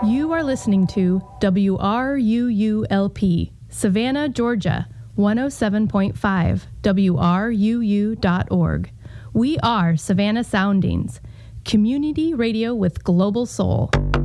You are listening to WRUULP, Savannah, Georgia, 107.5, WRUU.org. We are Savannah Soundings, community radio with global soul.